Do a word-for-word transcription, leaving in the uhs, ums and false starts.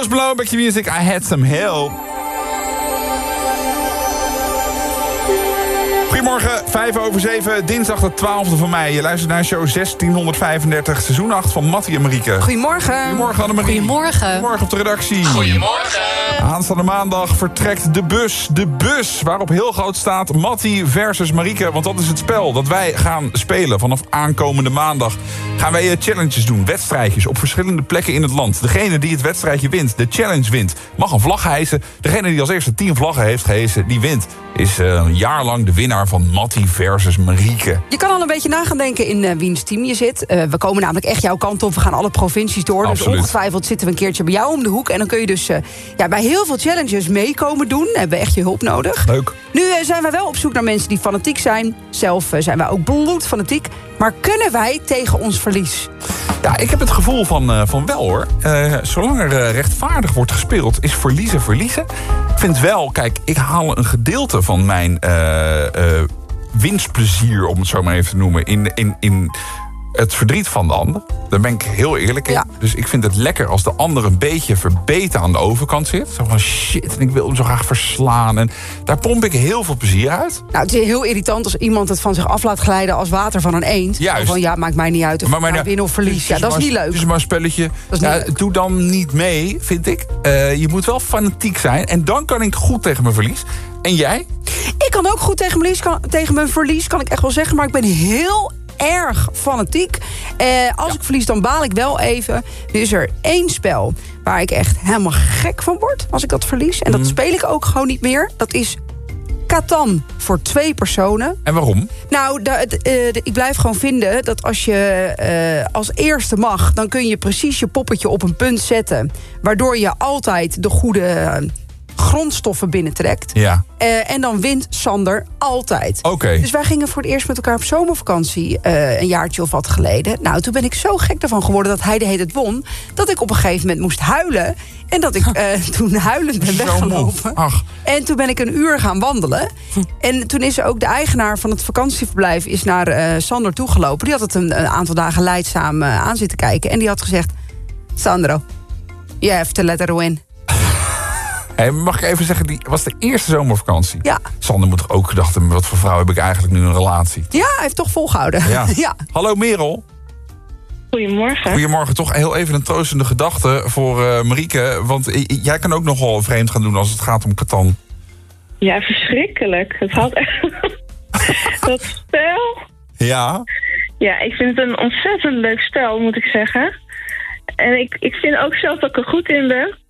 Post Malone, back to music, I had some help. Goedemorgen, vijf over zeven, dinsdag de twaalfde van mei. Je luistert naar show zestienhonderdvijfendertig, seizoen acht van Mattie en Marieke. Goedemorgen. Goedemorgen Annemarie. Goedemorgen. Goedemorgen op de redactie. Goedemorgen. Aanstaande maandag vertrekt de bus. De bus waarop heel groot staat Mattie versus Marieke. Want dat is het spel dat wij gaan spelen. Vanaf aankomende maandag gaan wij challenges doen. Wedstrijdjes op verschillende plekken in het land. Degene die het wedstrijdje wint, de challenge wint, mag een vlag hijsen. Degene die als eerste tien vlaggen heeft gehesen, die wint. Is uh, een jaar lang de winnaar van Mattie versus Marieke. Je kan al een beetje na gaan denken in uh, wiens team je zit. Uh, we komen namelijk echt jouw kant op. We gaan alle provincies door. Absoluut. Dus ongetwijfeld zitten we een keertje bij jou om de hoek. En dan kun je dus uh, ja, bij heel veel challenges meekomen doen. Dan hebben we echt je hulp nodig. Leuk. Nu uh, zijn wij wel op zoek naar mensen die fanatiek zijn. Zelf uh, zijn wij ook bloedfanatiek. Maar kunnen wij tegen ons verlies? Ja, ik heb het gevoel van, uh, van wel hoor. Uh, zolang er uh, rechtvaardig wordt gespeeld, is verliezen verliezen. Ik vind wel, kijk, ik haal een gedeelte van mijn uh, uh, winstplezier, om het zo maar even te noemen, in, in, in het verdriet van de ander. Daar ben ik heel eerlijk in. Ja. Dus ik vind het lekker als de ander een beetje verbeten aan de overkant zit. Zo van shit, en ik wil hem zo graag verslaan. En daar pomp ik heel veel plezier uit. Nou, het is heel irritant als iemand het van zich af laat glijden als water van een eend. Juist. Van ja, maakt mij niet uit of Maar, ik maar, nou win of verlies. Ja, dat is niet leuk. Het is maar een spelletje. Dat is niet Ja, leuk. doe dan niet mee, vind ik. Uh, je moet wel fanatiek zijn. En dan kan ik goed tegen mijn verlies. En jij? Ik kan ook goed tegen mijn, verlies, kan, tegen mijn verlies, kan ik echt wel zeggen. Maar ik ben heel erg fanatiek. Eh, als Ja. ik verlies, dan baal ik wel even. Nu is er één spel waar ik echt helemaal gek van word als ik dat verlies. En dat Mm. speel ik ook gewoon niet meer. Dat is Catan voor twee personen. En waarom? Nou, de, de, de, ik blijf gewoon vinden dat als je uh, als eerste mag, dan kun je precies je poppetje op een punt zetten, waardoor je altijd de goede uh, grondstoffen binnentrekt. Ja. Uh, en dan wint Sander altijd. Oké. Okay. Dus wij gingen voor het eerst met elkaar op zomervakantie uh, een jaartje of wat geleden. Nou, toen ben ik zo gek ervan geworden dat hij de hele tijd won, dat ik op een gegeven moment moest huilen. En dat ik uh, toen huilend ben weggelopen. Ach. En toen ben ik een uur gaan wandelen. En toen is ook de eigenaar van het vakantieverblijf is naar uh, Sander toegelopen. Die had het een, een aantal dagen leidzaam uh, aan zitten kijken. En die had gezegd: Sandro, you have to let her win. Hey, mag ik even zeggen, die was de eerste zomervakantie. Ja. Sander moet toch ook gedacht hebben, wat voor vrouw heb ik eigenlijk nu een relatie? Ja, hij heeft toch volgehouden. Ja. Ja. Hallo Merel. Goedemorgen. Goedemorgen, toch heel even een troostende gedachte voor uh, Marieke. Want uh, jij kan ook nogal vreemd gaan doen als het gaat om Catan. Ja, verschrikkelijk. Het had echt... dat spel... Ja? Ja, ik vind het een ontzettend leuk spel, moet ik zeggen. En ik, ik vind ook zelf dat ik er goed in ben.